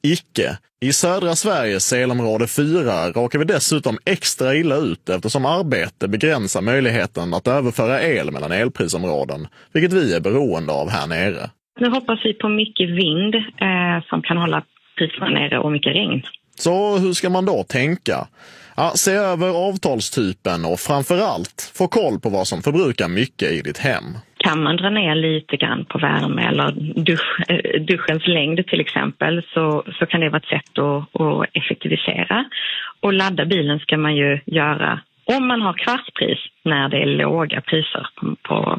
Icke. I södra Sveriges elområde 4 råkar vi dessutom extra illa ut eftersom arbete begränsar möjligheten att överföra el mellan elprisområden, vilket vi är beroende av här nere. Nu hoppas vi på mycket vind som kan hålla priserna nere och mycket regn. Så hur ska man då tänka? Ja, se över avtalstypen och framförallt få koll på vad som förbrukar mycket i ditt hem. Kan man dra ner lite grann på värme eller duschens längd till exempel så kan det vara ett sätt att effektivisera. Och ladda bilen ska man ju göra om man har kvartspris när det är låga priser på